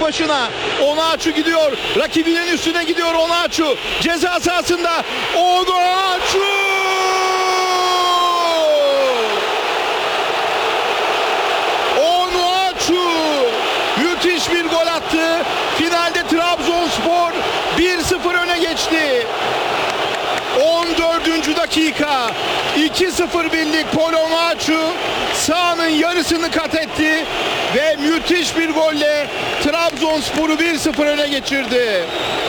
başına. Onaçu gidiyor. Rakibinin üstüne gidiyor Onaçu. Ceza sahasında Onaçu! Onaçu! Müthiş bir gol attı. Finalde Trabzonspor 1-0 öne geçti. 14. dakika 2-0 birlik Paul Onaçu sahanın yarısını kat etti ve müthiş bir golle Trabzonspor'u 1-0 öne geçirdi.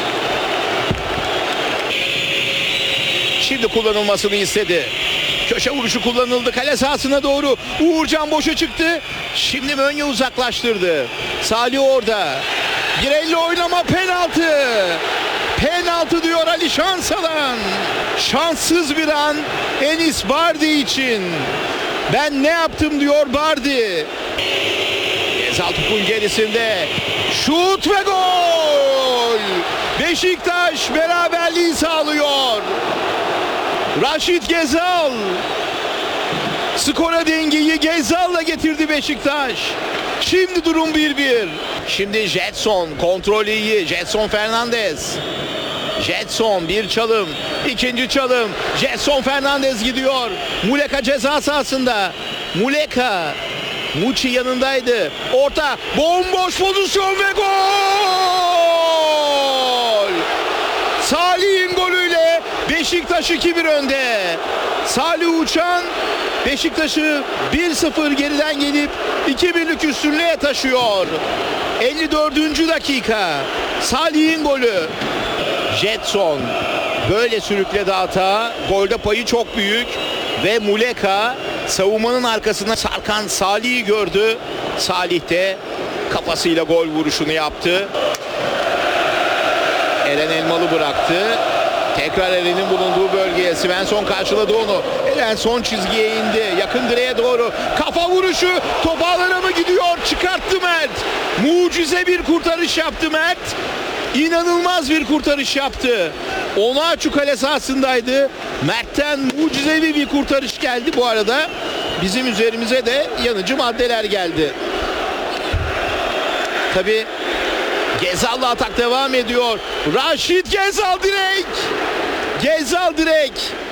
Şimdi kullanılmasını istedi. Köşe vuruşu kullanıldı. Kale sahasına doğru Uğurcan boşa çıktı. Şimdi Mönye uzaklaştırdı. Salih orada. Bir elle oynama, penaltı. Penaltı diyor Ali Şansalan. Şanssız bir an Enis Bardi için. Ben ne yaptım diyor Bardi. Gezal topun gerisinde. Şut ve gol. Beşiktaş beraberliği sağlıyor. Raşit Gezal. Skora dengeyi Gezal'la getirdi Beşiktaş. Şimdi durum 1-1. Şimdi Jetson kontrolü iyi. Jetson Fernandez. Jetson bir çalım. İkinci çalım. Jetson Fernandez gidiyor. Muleka ceza sahasında. Muleka. Muçi yanındaydı. Orta. Bomboş pozisyon ve gol. Salih'in golüyle Beşiktaş 2-1 önde. Salih Uçan Beşiktaş'ı 1-0 geriden gelip 2-1'lik üstünlüğe taşıyor. 54. dakika. Salih'in golü. Jetson böyle sürükledi hata. Golde payı çok büyük. Ve Muleka savunmanın arkasına sarkan Salih'i gördü. Salih de kafasıyla gol vuruşunu yaptı. Eren Elmalı bıraktı. Tekrar Eren'in bulunduğu bölgeye Svensson karşıladı onu. Eren son çizgiye indi. Yakın direğe doğru. Kafa vuruşu. Top ağlara mı gidiyor? Çıkarttı Mert. Mucize bir kurtarış yaptı Mert. İnanılmaz bir kurtarış yaptı. Onaçu kale sahasındaydı. Mert'ten mucizevi bir kurtarış geldi. Bu arada bizim üzerimize de yanıcı maddeler geldi. Tabii Gezal'la atak devam ediyor. Raşit Gezal direk. Gezal direk.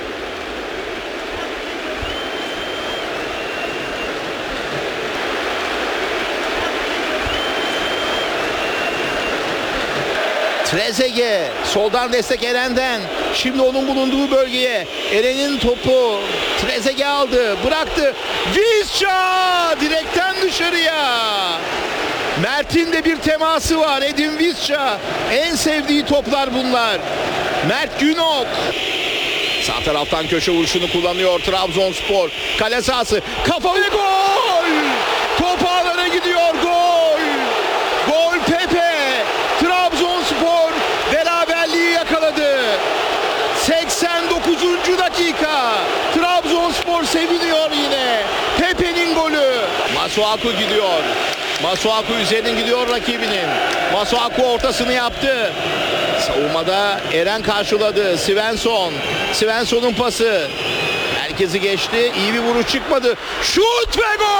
Trezeguet soldan destek Eren'den. Şimdi onun bulunduğu bölgeye. Eren'in topu Trezeguet aldı, bıraktı. Visca direkten dışarıya. Mert'in de bir teması var. Edin Visca. En sevdiği toplar bunlar. Mert Günok. Sağ taraftan köşe vuruşunu kullanıyor Trabzonspor. Kale sahası. Kafa ve gol. Top ağlara gidiyor. Gol. Gol Pepe. Trabzonspor beraberliği yakaladı. 89. dakika. Trabzonspor seviniyor yine. Pepe'nin golü. Masuaku gidiyor. Masuaku üzerinden gidiyor rakibinin. Masuaku ortasını yaptı. Savunmada Eren karşıladı. Svensson. Svensson'un pası. Herkesi geçti. İyi bir vuruş çıkmadı. Şut ve gol!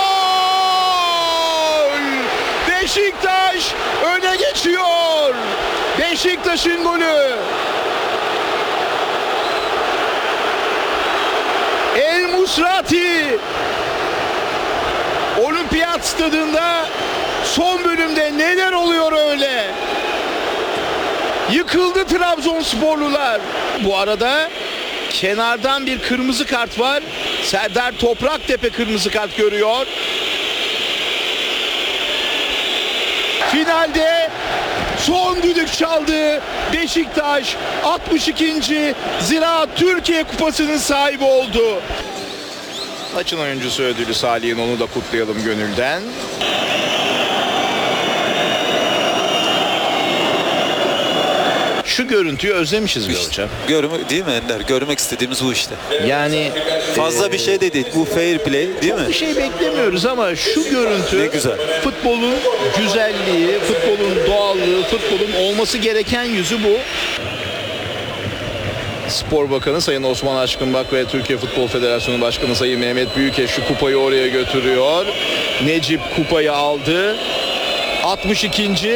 Beşiktaş öne geçiyor. Beşiktaş'ın golü. El Musrati. Olimpiyat Stadında son bölümde neler oluyor öyle? Yıkıldı Trabzonsporlular. Bu arada kenardan bir kırmızı kart var. Serdar Topraktepe kırmızı kart görüyor. Finalde son düdük çaldı. Beşiktaş 62. Ziraat Türkiye Kupası'nın sahibi oldu. Maçın oyuncusu ödülü Salih'in, onu da kutlayalım gönülden. Şu görüntüyü özlemişiz be hocam. Değil mi Ender? Görmek istediğimiz bu işte. Yani fazla bir şey de değil. Bu fair play değil mi? Bir şey beklemiyoruz ama şu görüntü ne güzel. Futbolun güzelliği, futbolun doğallığı, futbolun olması gereken yüzü bu. Spor Bakanı Sayın Osman Aşkınbak ve Türkiye Futbol Federasyonu Başkanı Sayın Mehmet Büyükek şu kupayı oraya götürüyor. Necip kupayı aldı. 62.